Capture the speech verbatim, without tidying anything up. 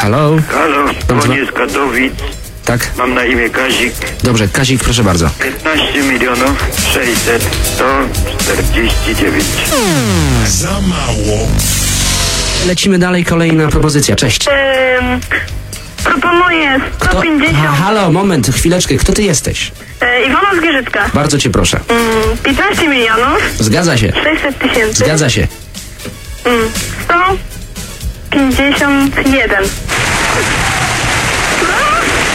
Halo? Halo, Dzwo- dzwonię z Katowic. Tak? Mam na imię Kazik. Dobrze, Kazik, proszę bardzo. piętnaście milionów sześćset sto czterdzieści dziewięć. Za mało. Lecimy dalej, kolejna propozycja. Cześć. Ym, proponuję Kto? sto pięćdziesiąt. Ha, halo, moment, chwileczkę. Kto ty jesteś? E, Iwona z Gierzycka. Bardzo cię proszę. Ym, piętnaście milionów Zgadza się. sześćset tysięcy. Zgadza się. Ym, sto pięćdziesiąt jeden.